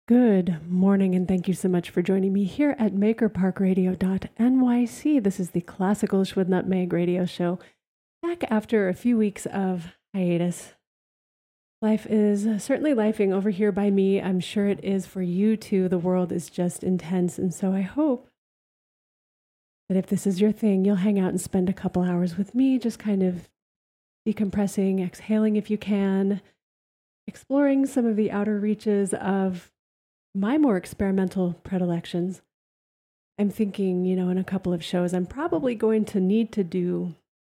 Good morning, and thank you so much for joining me here at MakerParkRadio.nyc. This is the Classicalish with Nutmeg radio show, back after a few weeks of hiatus. Life is certainly lifing over here by me. I'm sure it is for you too. The world is just intense, and so I hope that if this is your thing, you'll hang out and spend a couple hours with me, just kind of decompressing, exhaling if you can, exploring some of the outer reaches of my more experimental predilections. I'm thinking, in a couple of shows, I'm probably going to need to do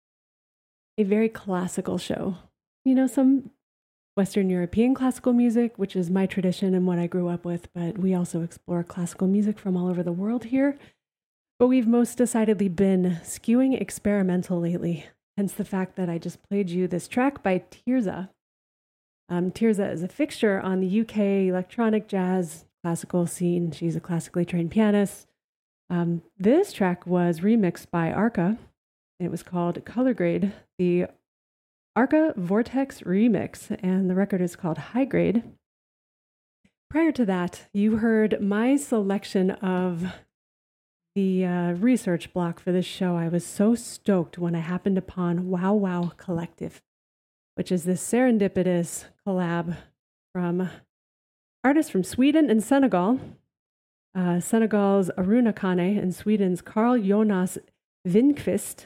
a very classical show. Some Western European classical music, which is my tradition and what I grew up with, but we also explore classical music from all over the world here. But we've most decidedly been skewing experimental lately, hence the fact that I just played you this track by Tirza. Tirza is a fixture on the UK electronic jazz classical scene. She's a classically trained pianist. This track was remixed by Arca. It was called Color Grade, the Arca Vortex remix, and the record is called High Grade. Prior to that, you heard my selection of the research block for this show. I was so stoked when I happened upon Wow Wow Collective, which is this serendipitous collab from artists from Sweden and Senegal. Senegal's Aruna Kane and Sweden's Carl Jonas Winqvist.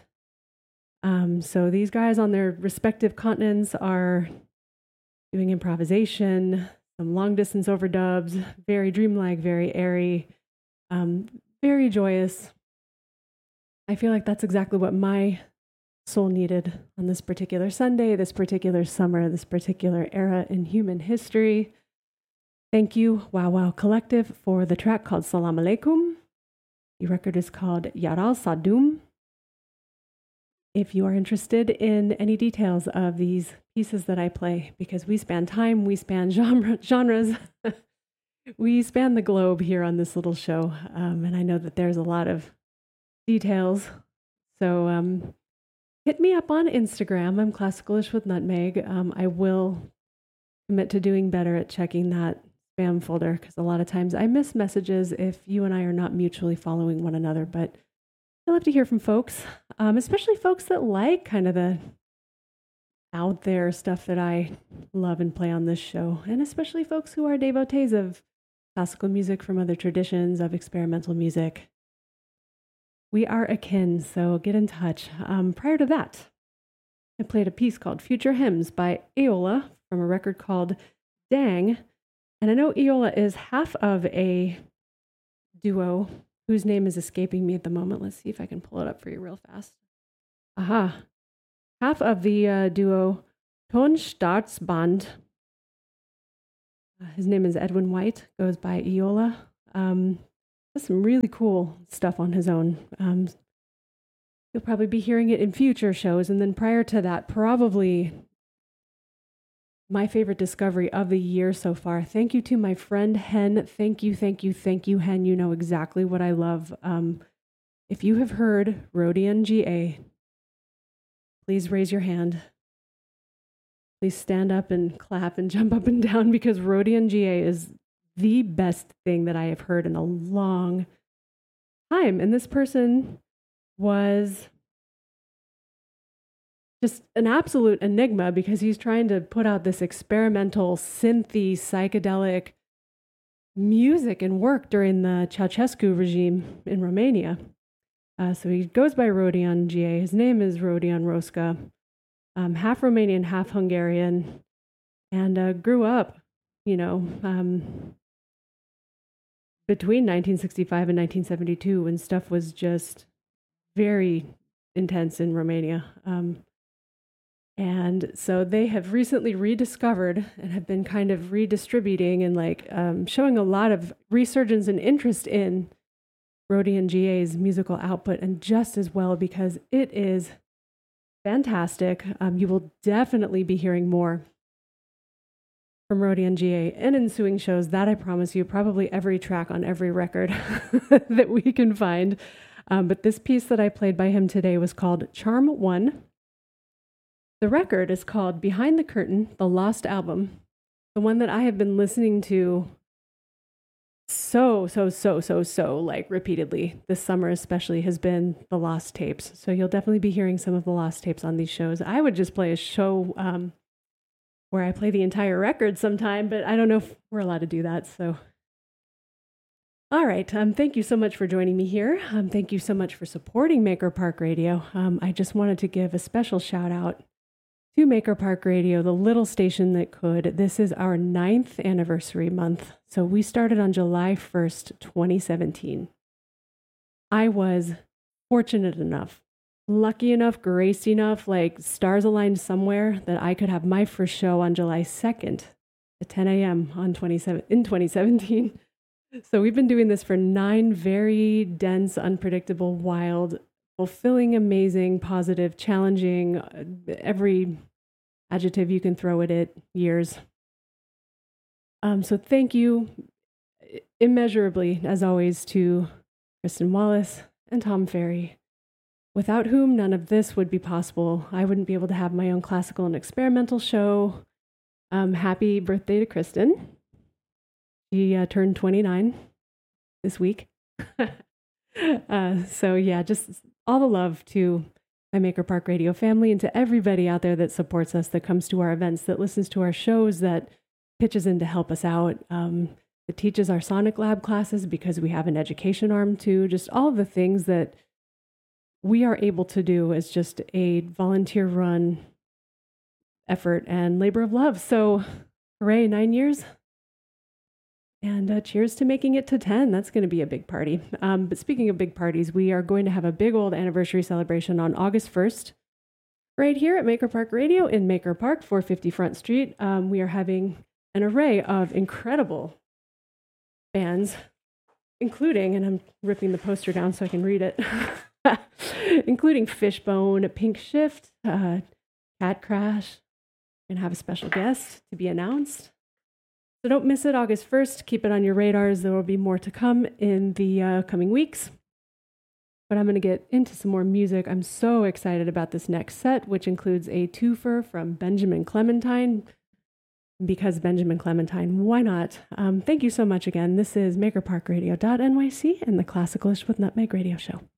So these guys on their respective continents are doing improvisation, some long distance overdubs, very dreamlike, very airy, very joyous. I feel like that's exactly what my soul needed on this particular Sunday, this particular summer, this particular era in human history. Thank you, Wow Wow Collective, for the track called Salam Alaikum. The record is called Yaral Sadum. If you are interested in any details of these pieces that I play, because we span time, we span genres, we span the globe here on this little show, and I know that there's a lot of details. So hit me up on Instagram. I'm Classicalish with Nutmeg. I will commit to doing better at checking that spam folder, because a lot of times I miss messages if you and I are not mutually following one another. But I love to hear from folks, especially folks that like kind of the out there stuff that I love and play on this show, and especially folks who are devotees of classical music from other traditions, of experimental music. We are akin, so get in touch. Prior to that, I played a piece called Future Hymns by Eola from a record called Dang. And I know Eola is half of a duo whose name is escaping me at the moment. Let's see if I can pull it up for you real fast. Aha. Half of the duo Tonstaatsband. His name is Edwin White, goes by Eola. Has some really cool stuff on his own. You'll probably be hearing it in future shows. And then prior to that, probably my favorite discovery of the year so far. Thank you to my friend Hen. Thank you, Hen. You know exactly what I love. If you have heard Rodion GA, please raise your hand. Please stand up and clap and jump up and down, because Rodion GA is the best thing that I have heard in a long time. And this person was just an absolute enigma, because he's trying to put out this experimental, synthy, psychedelic music and work during the Ceausescu regime in Romania. So he goes by Rodion GA. His name is Rodion Roska, half Romanian, half Hungarian, and grew up, between 1965 and 1972, when stuff was just very intense in Romania. And so they have recently rediscovered and have been kind of redistributing and showing a lot of resurgence and interest in Rodion GA's musical output, and just as well, because it is fantastic. You will definitely be hearing more from Rodion GA in ensuing shows, that I promise you, probably every track on every record that we can find. But this piece that I played by him today was called Charm One. The record is called Behind the Curtain, The Lost Album, the one that I have been listening to so like repeatedly this summer especially has been the lost tapes. So you'll definitely be hearing some of the lost tapes on these shows. I would just play a show where I play the entire record sometime, but I don't know if we're allowed to do that. So, all right. Thank you so much for joining me here. Thank you so much for supporting Maker Park Radio. I just wanted to give a special shout out to Maker Park Radio, the little station that could. This is our 9th anniversary month. So we started on July 1st, 2017. I was fortunate enough, lucky enough, graced enough, like stars aligned somewhere that I could have my first show on July 2nd at 10 a.m. in 2017. So we've been doing this for 9 very dense, unpredictable, wild, fulfilling, amazing, positive, challenging, every adjective you can throw at it, years. So thank you immeasurably, as always, to Kristen Wallace and Tom Ferry, without whom none of this would be possible. I wouldn't be able to have my own classical and experimental show. Happy birthday to Kristen. She turned 29 this week. So yeah, just all the love to my Maker Park Radio family and to everybody out there that supports us, that comes to our events, that listens to our shows, that pitches in to help us out, that teaches our Sonic Lab classes because we have an education arm too. Just all of the things that we are able to do as just a volunteer run effort and labor of love. So hooray, 9 years. And cheers to making it to 10. That's going to be a big party. But speaking of big parties, we are going to have a big old anniversary celebration on August 1st, right here at Maker Park Radio in Maker Park, 450 Front Street. We are having an array of incredible bands, including, and I'm ripping the poster down so I can read it, including Fishbone, Pink Shift, Cat Crash, and have a special guest to be announced. So don't miss it, August 1st. Keep it on your radars. There will be more to come in the coming weeks. But I'm going to get into some more music. I'm so excited about this next set, which includes a twofer from Benjamin Clementine. Because Benjamin Clementine, why not? Thank you so much again. This is MakerParkRadio.nyc and the Classicalist with Nutmeg Radio Show.